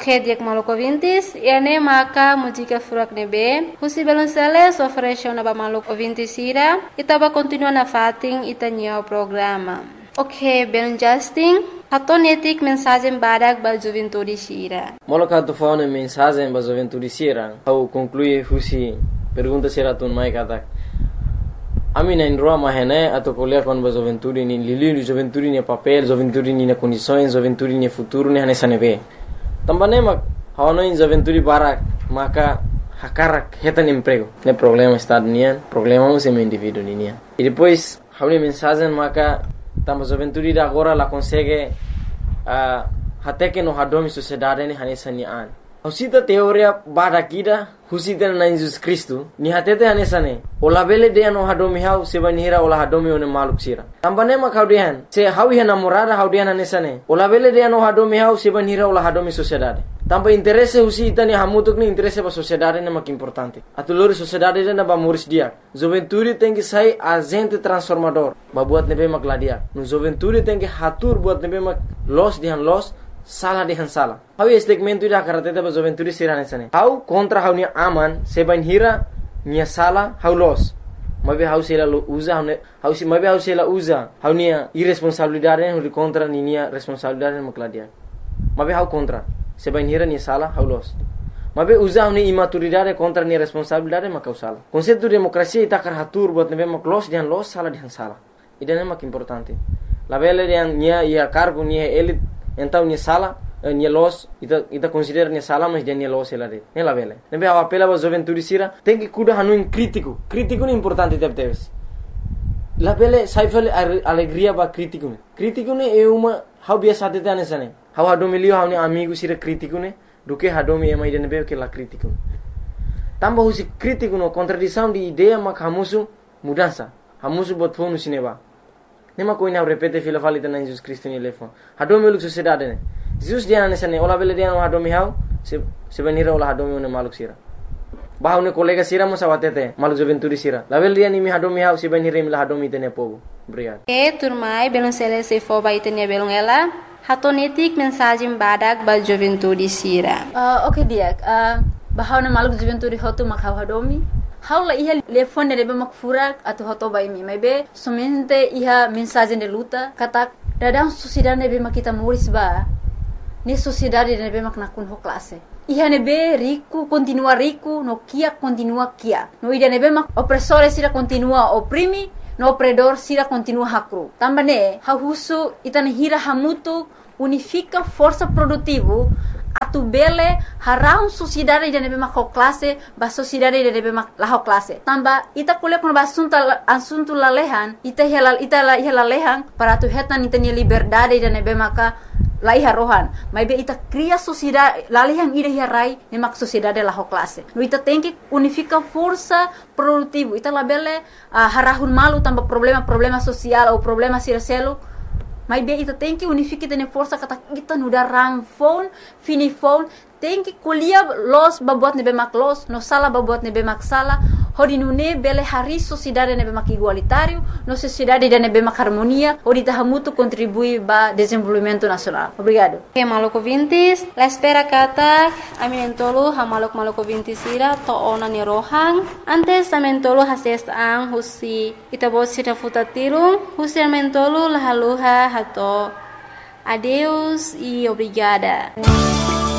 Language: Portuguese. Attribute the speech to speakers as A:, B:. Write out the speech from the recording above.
A: Ok, dia maluco ouvintes, e ane maka música furak nebe, husi belonceles oferece na ba maluco ouvintes ira, itaba continua na fating itanya o programa. Ok, belon Justin, hatonetik mensagem badak ba juventude sira.
B: Moloka tu faune mensagem ba juventude sira, au conclui husi pergunta sira tun mai katak. Ami na indroa mahene atau kuliah kon ba juventude ni lili juventude ni papel, juventude ni na condições, juventude ni futuro ni hanesa nebe. Tambane mak hawana in juventude barak maka hakarak hetan emprego. Ne problema está nian, problema é meu indivíduo nian. E depois haune mensagem maka tamba juventude da agora la consegue até que no hadomi sociedade ni hanesa nian. Husita teoria badakida husita na Jesus Cristo ni hatete hanesane ola bele de no hadomi hau sebanira ola hadomi one maluk sira tambane ma kaudian se hawi hana morada haudian hanesane ola bele de no hadomi hau sebanira ola hadomi sociedade tamba interesse husita ni hamutuk ni interesse ba sociedade na mak importante atulori sociedade na ba muris dia juventude tem que sai agente transformador ba buat nebe mak ladia no juventude tem que hatur buat nebe mak los dihan los salah dengan salah. Hau segmento ida karateta ba juventude sirane sane. Hau kontra hau ni aman seban hira nia salah hau los. Mabe hau sela uza hau si mabe hau sela uza hau nia irresponsabilidade hau kontra ni nia responsabilidade makladia. Mabe hau kontra seban hira nia salah hau los. Mabe uza hau ni imaturidade kontra nia responsabilidade makau salah. Konsepto demokrasia ita karatur buat nebe maklos dian los salah dian salah. Ida mak importante. La bele dian nia ia cargo nia elit então ni sala ni los ita considera ni sala mas dia ni los ela de ela vele nebe a apela ba juventude sira tem que cuidar hanu crítico ni importante teves la vele saifale alegria ba crítico ne é uma how biasa de tanesane how hadomilio how ni amigo sira crítico ne do que hadomi é mais de nebe que la crítico tamba husi crítico no contradição de ideia mak hamusu mudança hamusu bot fonu sineba nema koina repete fila falita na Jesus Cristo ni lefon hadomi luk sociedade ne Jesus dia na sane ola bele dia no hadomi hau se benira ola hadomi ne maluk sira bahau ne kolega sira mo sawatete maluk juventude sira la bele dia ni mi hadomi hau se benira mi la hadomi tene pogo obrigado
A: turmai belon sele se fo ba itenia belon ela hatonetik mensagem badak ba juventude sira.
C: Ok dia bahau ne maluk juventude hotu makau hadomi haula iha telefone rebe mak furak atau hoto bai mi maybe somente iha mensagem de luta kata dadang sociedade nebe mak kita muris ba ni sociedade nebe mak nakun ho classe iha nebe rico continua rico no kia continua kia no ida nebe mak opressore sira continua oprimi no opredor sira continua hakru tambane hahusu itane hira hamutu unifica força produtivo atu bele harau sociedade de nebe mak classe ba sociedade de nebe mak la classe tamba ita kuliah kon asunto lalehan ita lalehan para tu hetan ita ni liberdade de nebe maka laiha rohan mai be ita cria sociedade lalehan ida hirai ne mak sociedade la classe no ita tem que unifica força produtivo ita labele harahun malu tamba problema social ou problema siraselo mas bem, ita tem que unificar a força kata kita nuda ramfon, finifon, tem que colher los babuat nebe mak los, no sala babuat nebe mak sala, hodi nune bele hari sociedade nebe mak igualitário, no sociedade de nebe mak harmonia, hodi tahamutu contribui ba desenvolvimento nacional. Obrigado.
A: Ok, maluco vintis, la espera kata, aminentolo ha maluco vintis ira to ona ni rohang, antes amentolo hases ang husi itabot sira futatirung, husi amentolo lahaluha hato. Adeus e obrigada.